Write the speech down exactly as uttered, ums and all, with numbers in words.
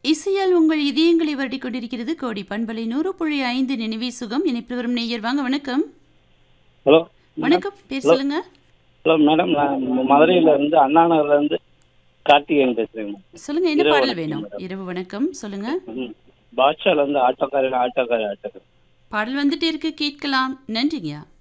இசையால் உங்கள் இதயங்களை வருடிக் கொண்டிருக்கிறது கோடி பண்பலை நூறு புள்ளி ஐந்து நினைவே சுகம். இணைப்பில் வரும் நேயர் வாங்க. வணக்கம். ஹலோ வணக்கம், பேர் ஹலோ சொல்லுங்க. ஹலோ மேடம், நான் மதுரையில இருந்து அண்ணா நகர்ல இருந்து கார்த்திகேயன் பேசுறேங்க. சொல்லுங்க, என்ன இரவு பாடல் வணக்கம் வேணும்? மேடம். இரவு வணக்கம், சொல்லுங்க. ம். பாட்ஷால இருந்து ஆட்டோக்காரர் ஆட்டோக்காரர் ஆட்டோக்காரர் பாடல் வந்துட்டே இருக்கு, கேட்கலாம். நன்றிங்கய்யா.